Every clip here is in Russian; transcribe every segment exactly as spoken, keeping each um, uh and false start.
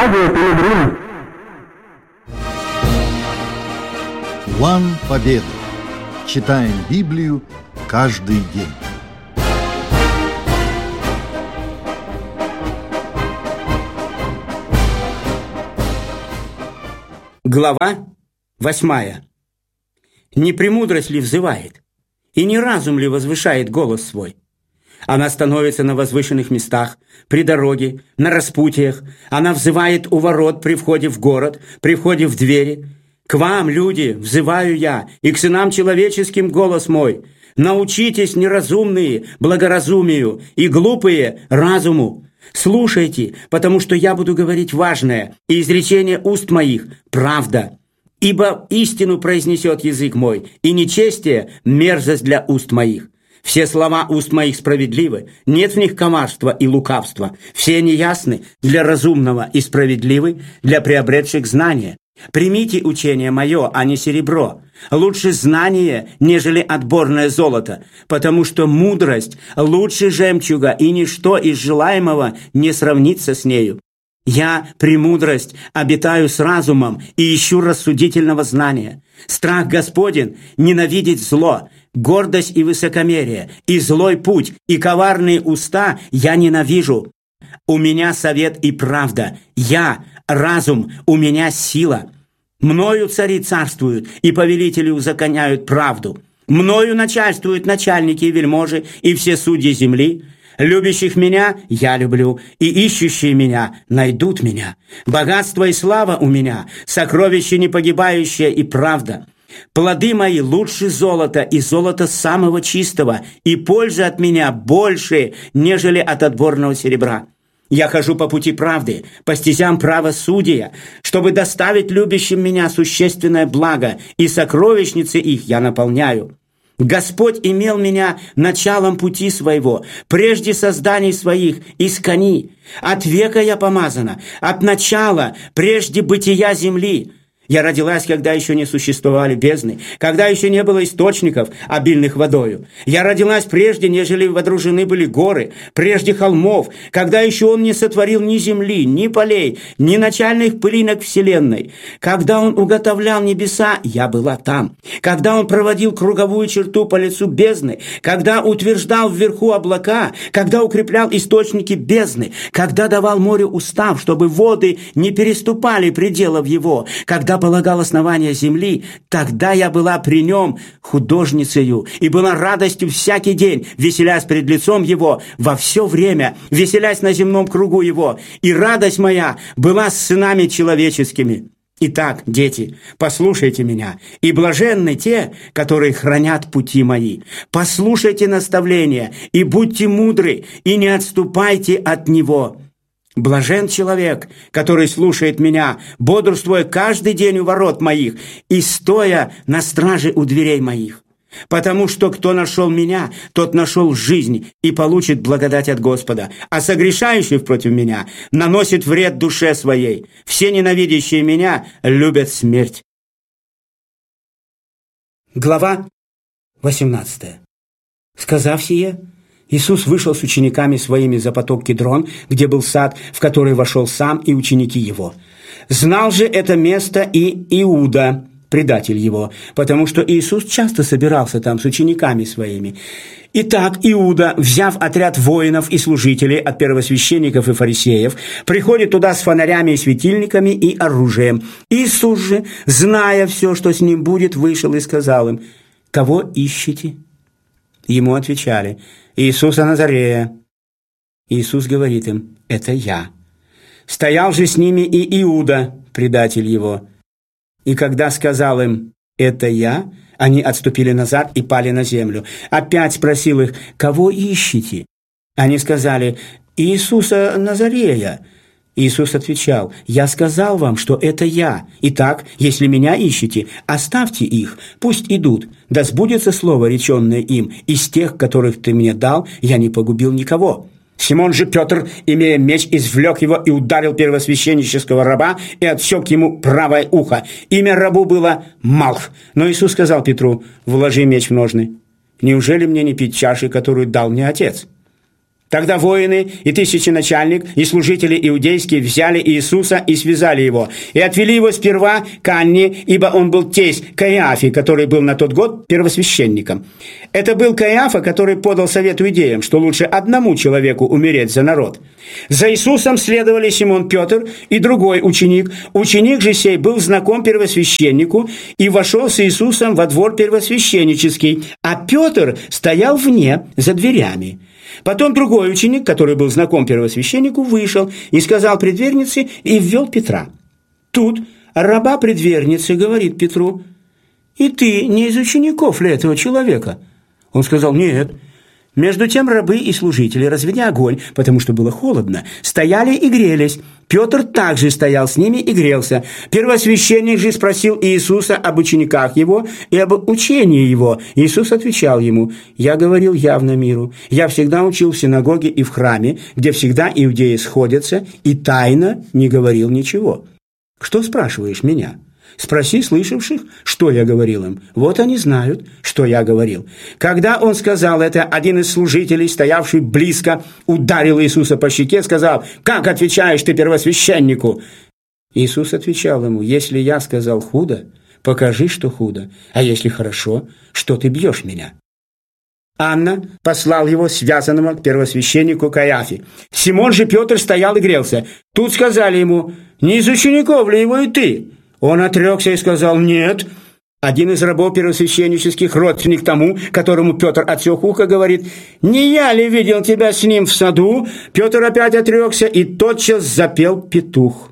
Радио Пилигрим. План Победы. Читаем Библию каждый день. Глава восьмая. Не премудрость ли взывает, и не разум ли возвышает голос свой? Она становится на возвышенных местах, при дороге, на распутьях. Она взывает у ворот при входе в город, при входе в двери. К вам, люди, взываю я, и к сынам человеческим голос мой. Научитесь, неразумные, благоразумию, и глупые разуму. Слушайте, потому что я буду говорить важное, и изречение уст моих – правда. Ибо истину произнесет язык мой, и нечестие – мерзость для уст моих. Все слова уст моих справедливы, нет в них коварства и лукавства. Все они ясны, для разумного и справедливы, для приобретших знания. Примите учение мое, а не серебро. Лучше знание, нежели отборное золото, потому что мудрость лучше жемчуга, и ничто из желаемого не сравнится с нею. Я, премудрость, обитаю с разумом и ищу рассудительного знания. Страх Господень ненавидеть зло, гордость и высокомерие, и злой путь, и коварные уста я ненавижу. У меня совет и правда, я, разум, у меня сила. Мною цари царствуют, и повелители узаконяют правду. Мною начальствуют начальники и вельможи, и все судьи земли. Любящих меня я люблю, и ищущие меня найдут меня. Богатство и слава у меня, сокровище непогибающее и правда. Плоды мои лучше золота, и золота самого чистого, и пользы от меня больше, нежели от отборного серебра. Я хожу по пути правды, по стезям правосудия, чтобы доставить любящим меня существенное благо, и сокровищницы их я наполняю. Господь имел меня началом пути своего, прежде созданий своих, из кони. От века я помазана, от начала, прежде бытия земли. Я родилась, когда еще не существовали бездны, когда еще не было источников, обильных водою. Я родилась прежде, нежели водружены были горы, прежде холмов, когда еще Он не сотворил ни земли, ни полей, ни начальных пылинок вселенной. Когда Он уготовлял небеса, я была там. Когда Он проводил круговую черту по лицу бездны, когда утверждал вверху облака, когда укреплял источники бездны, когда давал морю устав, чтобы воды не переступали пределов его, когда полагал основания земли, тогда я была при нем художницею и была радостью всякий день, веселясь пред лицом его во все время, веселясь на земном кругу его, и радость моя была с сынами человеческими. Итак, дети, послушайте меня, и блаженны те, которые хранят пути мои. Послушайте наставления, и будьте мудры, и не отступайте от него. Блажен человек, который слушает меня, бодрствуя каждый день у ворот моих и стоя на страже у дверей моих. Потому что кто нашел меня, тот нашел жизнь и получит благодать от Господа, а согрешающий против меня наносит вред душе своей. Все ненавидящие меня любят смерть. Глава восемнадцатая. Сказав сие, Иисус вышел с учениками своими за поток Кедрон, где был сад, в который вошел сам и ученики его. Знал же это место и Иуда, предатель его, потому что Иисус часто собирался там с учениками своими. Итак, Иуда, взяв отряд воинов и служителей от первосвященников и фарисеев, приходит туда с фонарями и светильниками и оружием. Иисус же, зная все, что с ним будет, вышел и сказал им: «Кого ищете?» Ему отвечали: «Иисуса Назарея». Иисус говорит им: «Это я». Стоял же с ними и Иуда, предатель его. И когда сказал им: «Это я», они отступили назад и пали на землю. Опять спросил их: «Кого ищете?» Они сказали: «Иисуса Назарея». Иисус отвечал: «Я сказал вам, что это я. Итак, если меня ищете, оставьте их, пусть идут. Да сбудется слово, реченное им: из тех, которых ты мне дал, я не погубил никого». Симон же Петр, имея меч, извлек его и ударил первосвященнического раба и отсек ему правое ухо. Имя рабу было Малх. Но Иисус сказал Петру: «Вложи меч в ножны. Неужели мне не пить чаши, которую дал мне Отец?» Тогда воины и тысяченачальник, и служители иудейские взяли Иисуса и связали его, и отвели его сперва к Анне, ибо он был тесть Каиафе, который был на тот год первосвященником. Это был Каиафа, который подал совет иудеям, что лучше одному человеку умереть за народ. За Иисусом следовали Симон Петр и другой ученик. Ученик же сей был знаком первосвященнику и вошел с Иисусом во двор первосвященнический, а Петр стоял вне, за дверями. Потом другой ученик, который был знаком первосвященнику, вышел и сказал предвернице и ввел Петра. Тут раба предверницы говорит Петру: «И ты не из учеников ли этого человека?» Он сказал: «Нет». Между тем рабы и служители, разведя огонь, потому что было холодно, стояли и грелись. Петр также стоял с ними и грелся. Первосвященник же спросил Иисуса об учениках его и об учении его. Иисус отвечал ему: «Я говорил явно миру. Я всегда учил в синагоге и в храме, где всегда иудеи сходятся, и тайно не говорил ничего. Что спрашиваешь меня? Спроси слышавших, что я говорил им. Вот они знают, что я говорил». Когда он сказал это, один из служителей, стоявший близко, ударил Иисуса по щеке, сказал: «Как отвечаешь ты первосвященнику?» Иисус отвечал ему: «Если я сказал худо, покажи, что худо, а если хорошо, что ты бьешь меня». Анна послал его связанного к первосвященнику Каиафе. Симон же Петр стоял и грелся. Тут сказали ему: «Не из учеников ли его и ты?» Он отрекся и сказал: «Нет». Один из рабов первосвященнических, родственник тому, которому Петр отсек ухо, говорит: «Не я ли видел тебя с ним в саду?» Петр опять отрекся, и тотчас запел петух.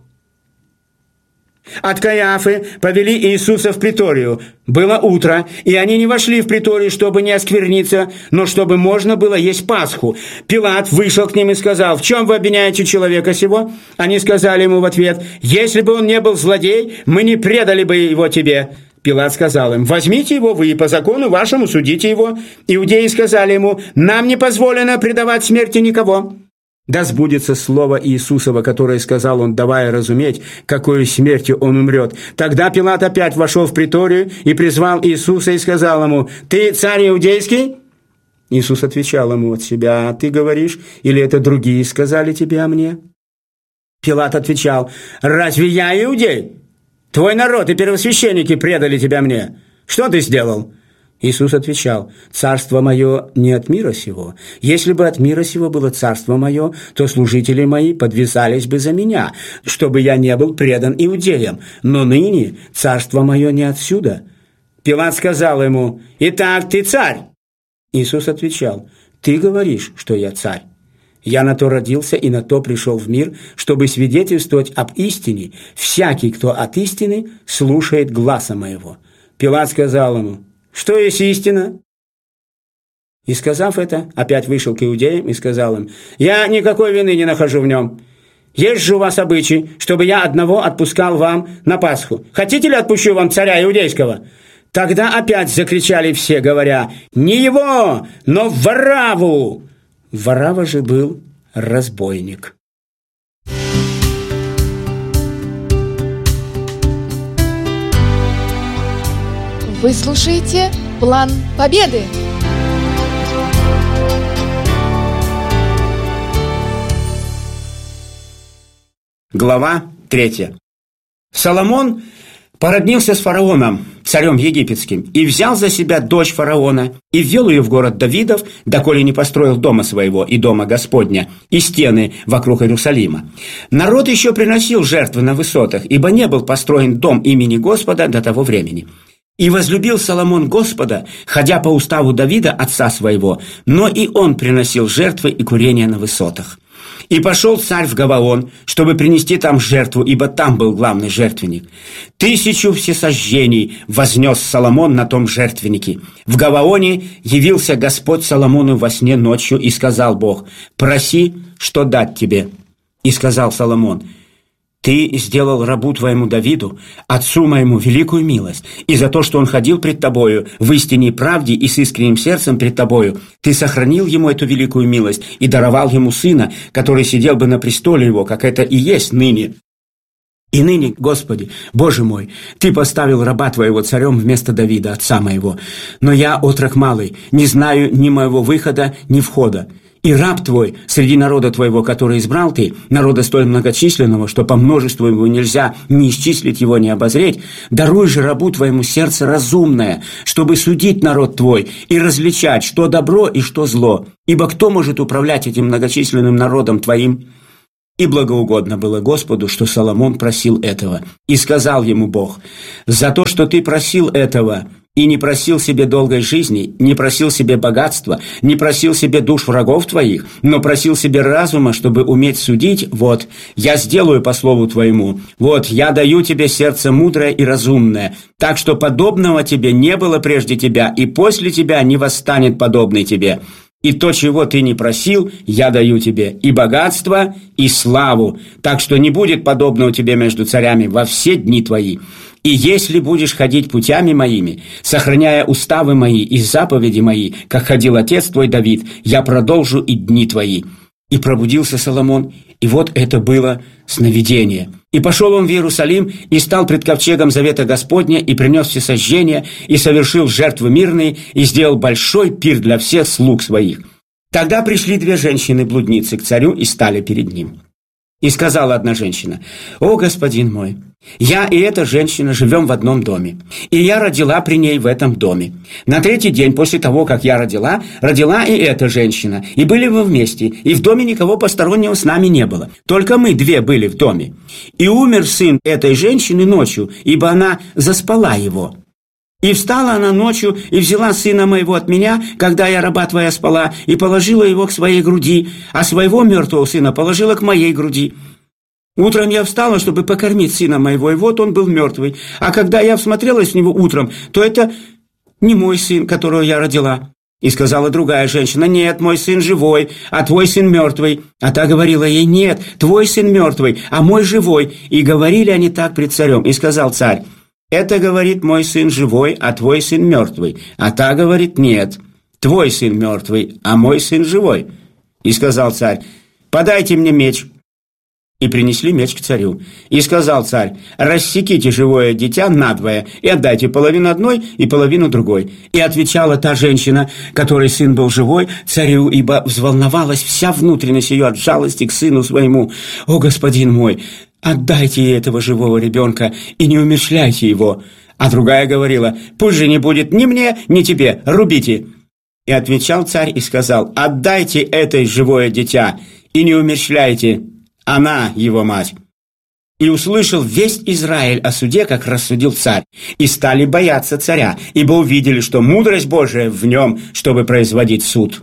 От Каиафы повели Иисуса в приторию. Было утро, и они не вошли в приторию, чтобы не оскверниться, но чтобы можно было есть Пасху. Пилат вышел к ним и сказал: «В чем вы обвиняете человека сего?» Они сказали ему в ответ: «Если бы он не был злодей, мы не предали бы его тебе». Пилат сказал им: «Возьмите его вы и по закону вашему судите его». Иудеи сказали ему: «Нам не позволено предавать смерти никого». Да сбудется слово Иисусова, которое сказал он, давая разуметь, какой смертью он умрет. Тогда Пилат опять вошел в приторию и призвал Иисуса и сказал ему: «Ты царь иудейский?» Иисус отвечал ему от себя: «А ты говоришь, или это другие сказали тебе о мне?» Пилат отвечал: «Разве я иудей? Твой народ и первосвященники предали тебя мне. Что ты сделал?» Иисус отвечал: «Царство мое не от мира сего. Если бы от мира сего было царство мое, то служители мои подвязались бы за меня, чтобы я не был предан иудеям. Но ныне царство мое не отсюда». Пилат сказал ему: «Итак, ты царь?» Иисус отвечал: «Ты говоришь, что я царь. Я на то родился и на то пришел в мир, чтобы свидетельствовать об истине. Всякий, кто от истины, слушает гласа моего». Пилат сказал ему: «Что есть истина?» И, сказав это, опять вышел к иудеям и сказал им: «Я никакой вины не нахожу в нем. Есть же у вас обычай, чтобы я одного отпускал вам на Пасху. Хотите ли, отпущу вам царя иудейского?» Тогда опять закричали все, говоря: «Не его, но Варавву!» Варавва же был разбойник. Вы слушаете «План Победы». Глава третья. Соломон породнился с фараоном, царем египетским, и взял за себя дочь фараона, и ввел ее в город Давидов, доколе не построил дома своего и дома Господня, и стены вокруг Иерусалима. Народ еще приносил жертвы на высотах, ибо не был построен дом имени Господа до того времени. И возлюбил Соломон Господа, ходя по уставу Давида, отца своего, но и он приносил жертвы и курения на высотах. И пошел царь в Гаваон, чтобы принести там жертву, ибо там был главный жертвенник. Тысячу всесожжений вознес Соломон на том жертвеннике. В Гаваоне явился Господь Соломону во сне ночью, и сказал Бог: «Проси, что дать тебе». И сказал Соломон: «Ты сделал рабу твоему Давиду, отцу моему, великую милость, и за то, что он ходил пред тобою в истине и правде и с искренним сердцем пред тобою, ты сохранил ему эту великую милость и даровал ему сына, который сидел бы на престоле его, как это и есть ныне. И ныне, Господи, Боже мой, Ты поставил раба Твоего царем вместо Давида, отца моего. Но я, отрок малый, не знаю ни моего выхода, ни входа. И раб твой среди народа твоего, который избрал ты, народа столь многочисленного, что по множеству его нельзя ни исчислить его, ни обозреть, даруй же рабу твоему сердце разумное, чтобы судить народ твой и различать, что добро и что зло. Ибо кто может управлять этим многочисленным народом твоим?» И благоугодно было Господу, что Соломон просил этого. И сказал ему Бог: «За то, что ты просил этого, и не просил себе долгой жизни, не просил себе богатства, не просил себе душ врагов твоих, но просил себе разума, чтобы уметь судить, вот, я сделаю по слову твоему, вот, я даю тебе сердце мудрое и разумное, так что подобного тебе не было прежде тебя, и после тебя не восстанет подобный тебе». И то, чего ты не просил, я даю тебе, и богатство, и славу, так что не будет подобного тебе между царями во все дни твои. И если будешь ходить путями моими, сохраняя уставы мои и заповеди мои, как ходил отец твой Давид, я продолжу и дни твои». И пробудился Соломон, и вот это было сновидение. И пошел он в Иерусалим, и стал пред ковчегом завета Господня, и принес всесожжения, и совершил жертвы мирные, и сделал большой пир для всех слуг своих. Тогда пришли две женщины-блудницы к царю и стали перед ним. И сказала одна женщина: «О, господин мой, я и эта женщина живем в одном доме, и я родила при ней в этом доме. На третий день после того, как я родила, родила и эта женщина, и были мы вместе, и в доме никого постороннего с нами не было, только мы две были в доме. И умер сын этой женщины ночью, ибо она заспала его. И встала она ночью, и взяла сына моего от меня, когда я, раба твоя, спала, и положила его к своей груди, а своего мертвого сына положила к моей груди. Утром я встала, чтобы покормить сына моего, и вот он был мертвый. А когда я всмотрелась в него утром, то это не мой сын, которого я родила». И сказала другая женщина: «Нет, мой сын живой, а твой сын мертвый». А та говорила ей: «Нет, твой сын мертвый, а мой живой». И говорили они так пред царем. И сказал царь: «Это, говорит, мой сын живой, а твой сын мертвый». А та говорит: «Нет, твой сын мертвый, а мой сын живой». И сказал царь: «Подайте мне меч». И принесли меч к царю. И сказал царь: «Рассеките живое дитя надвое, и отдайте половину одной и половину другой». И отвечала та женщина, которой сын был живой, царю, ибо взволновалась вся внутренность ее от жалости к сыну своему: «О, господин мой, отдайте ей этого живого ребенка и не умерщвляйте его». А другая говорила: «Пусть же не будет ни мне, ни тебе, рубите». И отвечал царь и сказал: «Отдайте этой живое дитя и не умерщвляйте, она его мать». И услышал весь Израиль о суде, как рассудил царь, и стали бояться царя, ибо увидели, что мудрость Божия в нем, чтобы производить суд.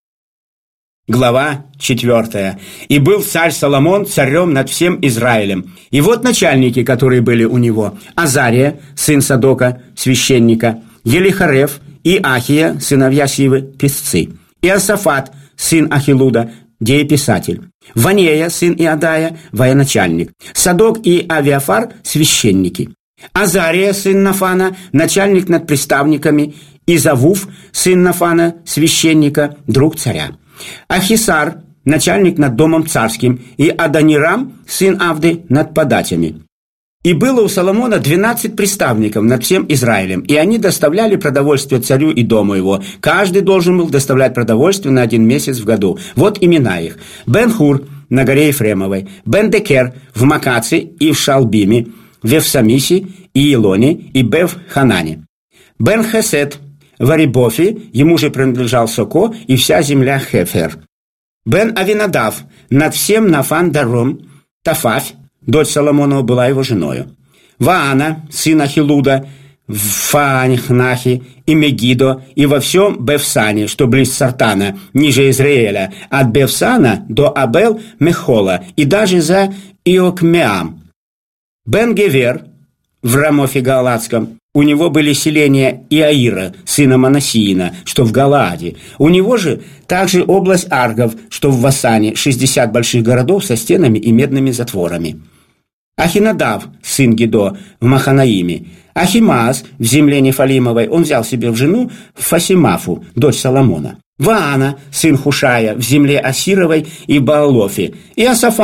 Глава четвертая. «И был царь Соломон царем над всем Израилем. И вот начальники, которые были у него: Азария, сын Садока, священника, Елихарев и Ахия, сыновья Сивы, писцы, и Асафат, сын Ахилуда, дееписатель, Ванея, сын Иадая, военачальник, Садок и Авиафар, священники, Азария, сын Нафана, начальник над приставниками, и Завуф, сын Нафана, священника, друг царя, Ахисар, начальник над домом царским, и Адонирам, сын Авды, над податями. И было у Соломона двенадцать приставников над всем Израилем, и они доставляли продовольствие царю и дому его. Каждый должен был доставлять продовольствие на один месяц в году. Вот имена их: Бен-Хур на горе Ефремовой, Бен-Декер в Макаце и в Шалбиме, в Евсамисе и Илоне и Бев-Ханане, Бен-Хесед в Арибофе, ему же принадлежал Соко и вся земля Хефер, Бен-Авинадав над всем Нафан-Даром, Тафафь, дочь Соломонова, была его женою, Ваана, сын Ахилуда, в Фаанихнахе и Мегидо, и во всем Бевсане, что близ Сартана, ниже Израиля, от Бевсана до Абел-Мехола, и даже за Иокмеам. Бен-Гевер в Рамофе Галаадском, у него были селения Иаира, сына Манасиина, что в Галааде. У него же также область Аргов, что в Васане, шестьдесят больших городов со стенами и медными затворами. Ахинадав, сын Гидо, в Маханаиме. Ахимаас в земле Нефалимовой, он взял себе в жену Фасимафу, дочь Соломона. Ваана, сын Хушая, в земле Асировой и Баалофе. И Асафат,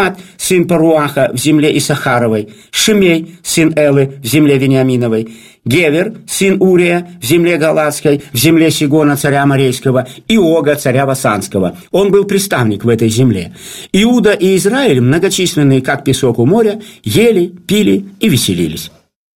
сын Паруаха, в земле Исахаровой, Шимей, сын Элы, в земле Вениаминовой, Гевер, сын Урия, в земле Галатской, в земле Сигона, царя Морейского, и Ога, царя Васанского. Он был приставник в этой земле. Иуда и Израиль, многочисленные, как песок у моря, ели, пили и веселились.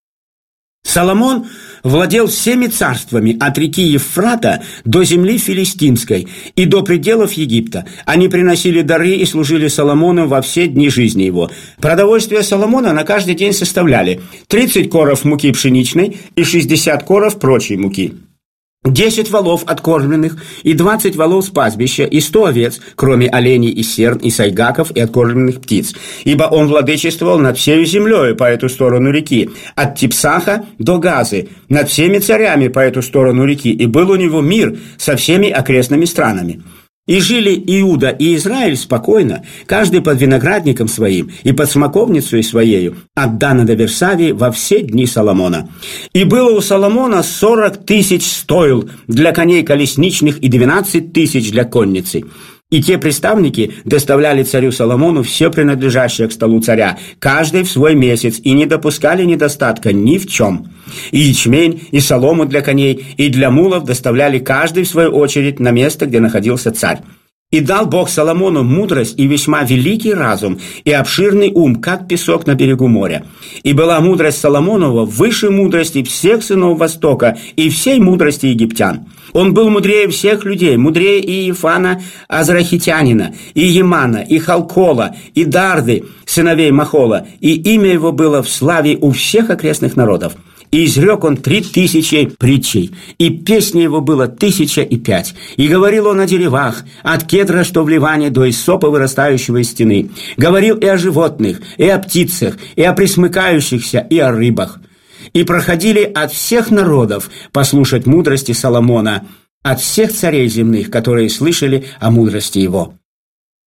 Соломон владел всеми царствами от реки Евфрата до земли филистимской и до пределов Египта. Они приносили дары и служили Соломону во все дни жизни его. Продовольствие Соломона на каждый день составляли тридцать коров муки пшеничной и шестьдесят коров прочей муки, десять волов откормленных и двадцать волов с пастбища и сто овец, кроме оленей и серн и сайгаков и откормленных птиц. Ибо он владычествовал над всей землей по эту сторону реки, от Типсаха до Газы, над всеми царями по эту сторону реки, и был у него мир со всеми окрестными странами. И жили Иуда и Израиль спокойно, каждый под виноградником своим и под смоковницей своею, от Дана до Версавии во все дни Соломона. И было у Соломона сорок тысяч стойл для коней колесничных и двенадцать тысяч для конницы. И те приставники доставляли царю Соломону все принадлежащее к столу царя, каждый в свой месяц, и не допускали недостатка ни в чем. И ячмень, и солому для коней, и для мулов доставляли каждый в свою очередь на место, где находился царь. И дал Бог Соломону мудрость и весьма великий разум, и обширный ум, как песок на берегу моря. И была мудрость Соломонова выше мудрости всех сынов Востока и всей мудрости египтян. Он был мудрее всех людей, мудрее и Ефана Азрахитянина, и Емана, и Халкола, и Дарды, сыновей Махола, и имя его было в славе у всех окрестных народов. И изрек он три тысячи притчей, и песни его было тысяча и пять. И говорил он о деревах, от кедра, что в Ливане, до иссопа, вырастающего из стены. Говорил и о животных, и о птицах, и о пресмыкающихся, и о рыбах. И проходили от всех народов послушать мудрости Соломона, от всех царей земных, которые слышали о мудрости его.